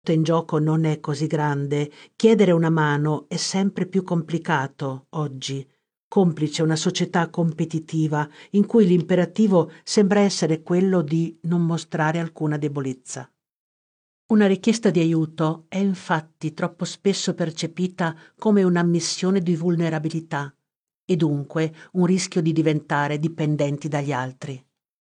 in gioco non è così grande, chiedere una mano è sempre più complicato oggi, complice una società competitiva in cui l'imperativo sembra essere quello di non mostrare alcuna debolezza. Una richiesta di aiuto è infatti troppo spesso percepita come un'ammissione di vulnerabilità e dunque un rischio di diventare dipendenti dagli altri.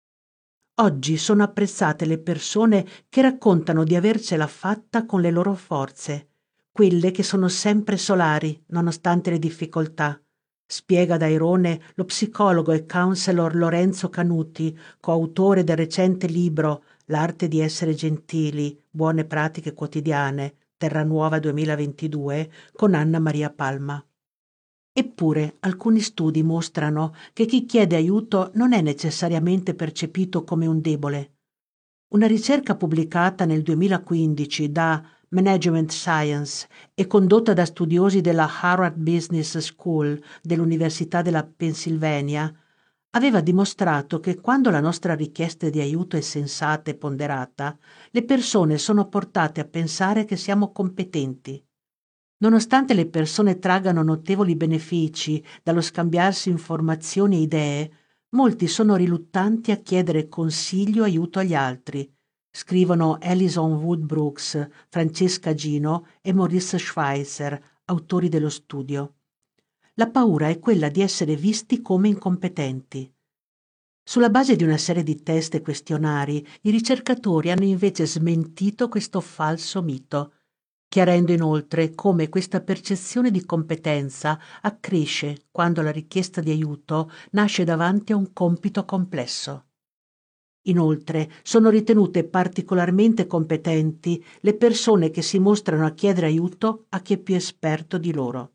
Oggi sono apprezzate le persone che raccontano di avercela fatta con le loro forze, quelle che sono sempre solari nonostante le difficoltà. Spiega da Airone lo psicologo e counselor Lorenzo Canuti, coautore del recente libro L'arte di essere gentili, buone pratiche quotidiane, Terranuova 2022, con Anna Maria Palma. Eppure alcuni studi mostrano che chi chiede aiuto non è necessariamente percepito come un debole. Una ricerca pubblicata nel 2015 da Management Science e condotta da studiosi della Harvard Business School dell'Università della Pennsylvania aveva dimostrato che quando la nostra richiesta di aiuto è sensata e ponderata, le persone sono portate a pensare che siamo competenti. Nonostante le persone traggano notevoli benefici dallo scambiarsi informazioni e idee, molti sono riluttanti a chiedere consiglio o aiuto agli altri, scrivono Alison Woodbrooks, Francesca Gino e Maurice Schweizer, autori dello studio. La paura è quella di essere visti come incompetenti. Sulla base di una serie di test e questionari, i ricercatori hanno invece smentito questo falso mito, chiarendo inoltre come questa percezione di competenza accresce quando la richiesta di aiuto nasce davanti a un compito complesso. Inoltre, sono ritenute particolarmente competenti le persone che si mostrano a chiedere aiuto a chi è più esperto di loro.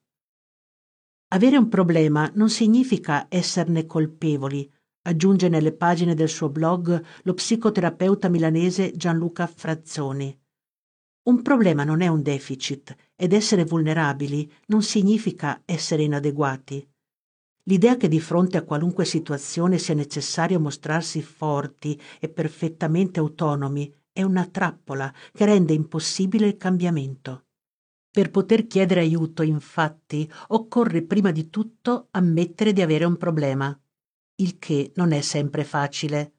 Avere un problema non significa esserne colpevoli, aggiunge nelle pagine del suo blog lo psicoterapeuta milanese Gianluca Frazzoni. Un problema non è un deficit ed essere vulnerabili non significa essere inadeguati. L'idea che di fronte a qualunque situazione sia necessario mostrarsi forti e perfettamente autonomi è una trappola che rende impossibile il cambiamento. Per poter chiedere aiuto, infatti, occorre prima di tutto ammettere di avere un problema, il che non è sempre facile.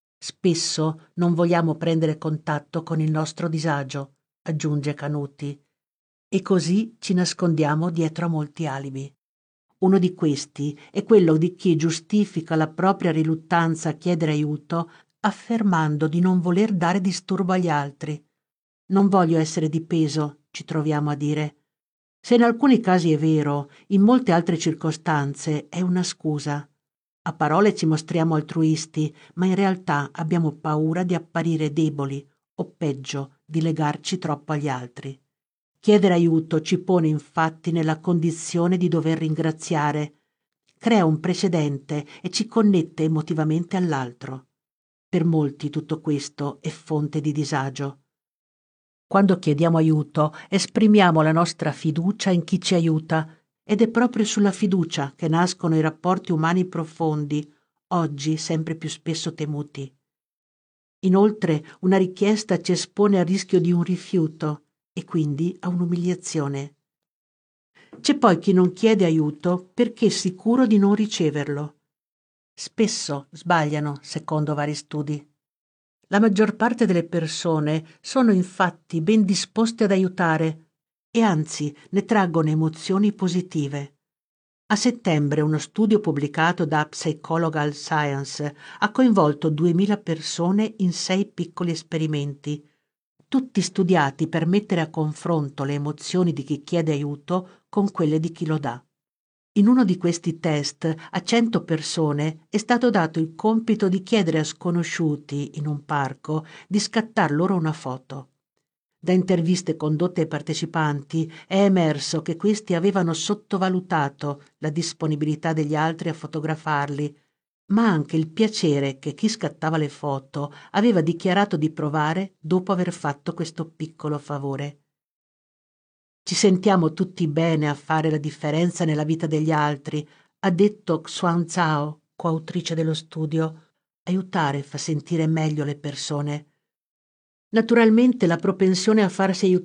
Spesso non vogliamo prendere contatto con il nostro disagio, aggiunge Canuti, e così ci nascondiamo dietro a molti alibi. Uno di questi è quello di chi giustifica la propria riluttanza a chiedere aiuto affermando di non voler dare disturbo agli altri. Non voglio essere di peso, ci troviamo a dire. Se in alcuni casi è vero, in molte altre circostanze è una scusa. A parole ci mostriamo altruisti, ma in realtà abbiamo paura di apparire deboli o peggio, di legarci troppo agli altri. Chiedere aiuto ci pone infatti nella condizione di dover ringraziare, crea un precedente e ci connette emotivamente all'altro. Per molti tutto questo è fonte di disagio. Quando chiediamo aiuto, esprimiamo la nostra fiducia in chi ci aiuta ed è proprio sulla fiducia che nascono i rapporti umani profondi, oggi sempre più spesso temuti. Inoltre, una richiesta ci espone al rischio di un rifiuto e quindi a un'umiliazione. C'è poi chi non chiede aiuto perché è sicuro di non riceverlo. Spesso sbagliano, secondo vari studi. La maggior parte delle persone sono infatti ben disposte ad aiutare e anzi ne traggono emozioni positive. A settembre uno studio pubblicato da Psychological Science ha coinvolto 2000 persone in 6 piccoli esperimenti, tutti studiati per mettere a confronto le emozioni di chi chiede aiuto con quelle di chi lo dà. In uno di questi test a 100 persone è stato dato il compito di chiedere a sconosciuti in un parco di scattar loro una foto. Da interviste condotte ai partecipanti è emerso che questi avevano sottovalutato la disponibilità degli altri a fotografarli, ma anche il piacere che chi scattava le foto aveva dichiarato di provare dopo aver fatto questo piccolo favore. Ci sentiamo tutti bene a fare la differenza nella vita degli altri, ha detto Xuan Zhao, coautrice dello studio. Aiutare fa sentire meglio le persone. Naturalmente la propensione a farsi